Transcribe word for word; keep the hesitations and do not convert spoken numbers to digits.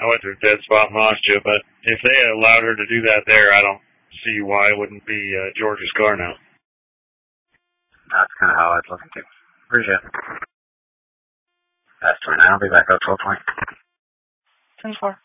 I went through a dead spot and lost you, but if they allowed her to do that there, I don't see why it wouldn't be uh, George's car now. That's kind of how I was looking too. Appreciate it. That's twenty-nine. I'll be back up twelve twenty. ten four.